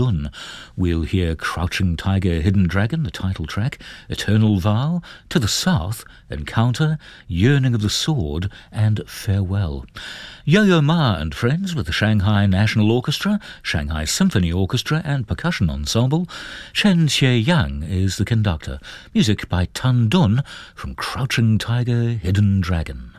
Dun. We'll hear Crouching Tiger, Hidden Dragon, the title track, Eternal Vow, To the South, Encounter, Yearning of the Sword, and Farewell. Yo-Yo Ma and Friends with the Shanghai National Orchestra, Shanghai Symphony Orchestra and Percussion Ensemble. Chen Xie-yang is the conductor. Music by Tan Dun from Crouching Tiger, Hidden Dragon.